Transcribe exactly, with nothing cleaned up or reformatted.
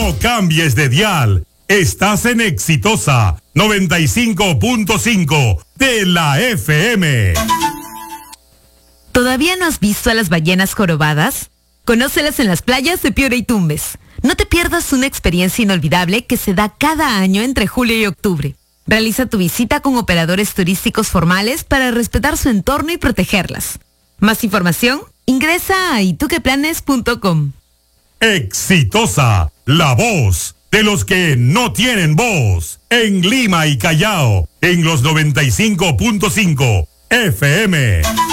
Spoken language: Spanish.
No cambies de dial. Estás en Exitosa noventa y cinco punto cinco de la F M. ¿Todavía no has visto a las ballenas jorobadas? Conócelas en las playas de Piura y Tumbes. No te pierdas una experiencia inolvidable que se da cada año entre julio y octubre. Realiza tu visita con operadores turísticos formales para respetar su entorno y protegerlas. Más información, ingresa a ituqueplanes punto com. Exitosa, la voz de los que no tienen voz. En Lima y Callao, en los noventa y cinco punto cinco F M.